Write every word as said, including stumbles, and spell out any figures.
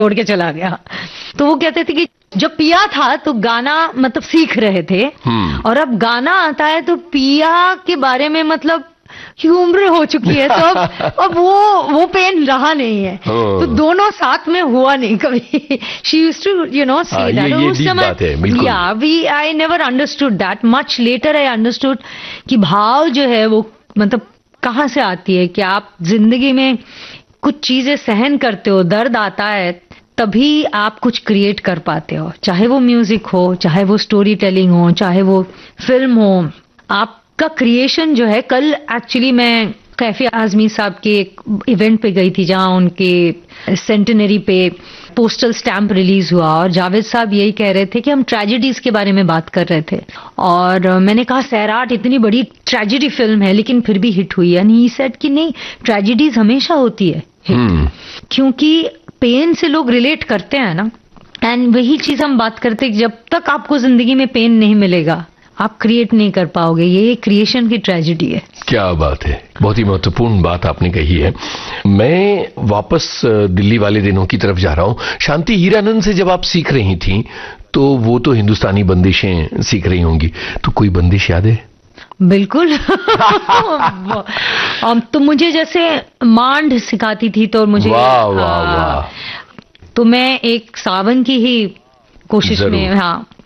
छोड़ के चला गया। तो वो कहते थे कि जब पिया था तो गाना मतलब सीख रहे थे, और अब गाना आता है तो पिया के बारे में मतलब की उम्र हो चुकी है, तो अब अब वो वो पेन रहा नहीं है। तो दोनों साथ में हुआ नहीं कभी। She used to you know say that. उस समय या we I never understood that. Much later I understood कि भाव जो है वो मतलब कहाँ से आती है, कि आप जिंदगी में कुछ चीजें सहन करते हो, दर्द आता है, तभी आप कुछ क्रिएट कर पाते हो। चाहे वो म्यूजिक हो, चाहे वो स्टोरी टेलिंग हो, चाहे वो फिल्म हो, आपका क्रिएशन जो है। कल एक्चुअली मैं कैफे आजमी साहब के एक इवेंट पे गई थी जहां उनके सेंटेनरी पे पोस्टल स्टैम्प रिलीज हुआ, और जावेद साहब यही कह रहे थे कि हम ट्रेजेडीज के बारे में बात कर रहे थे, और मैंने कहा सैराट इतनी बड़ी ट्रेजेडी फिल्म है लेकिन फिर भी हिट हुई है। ही सेड कि नहीं, ट्रेजेडीज हमेशा होती है हिट, क्योंकि पेन से लोग रिलेट करते हैं ना। एंड वही चीज हम बात करते हैं, जब तक आपको जिंदगी में पेन नहीं मिलेगा आप क्रिएट नहीं कर पाओगे। ये क्रिएशन की ट्रेजेडी है। क्या बात है, बहुत ही महत्वपूर्ण बात आपने कही है। मैं वापस दिल्ली वाले दिनों की तरफ जा रहा हूं। शांति हीरानंद से जब आप सीख रही थी तो वो तो हिंदुस्तानी बंदिशें सीख रही होंगी, तो कोई बंदिश याद है? बिल्कुल। तो मुझे जैसे मांड सिखाती थी, तो मुझे वाह वाह वाह। तो मैं एक सावन की ही कोशिश में हाँ